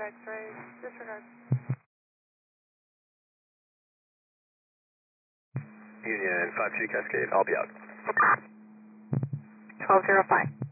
X-ray. Disregard. Union 53 Cascade, I'll be out. 1205.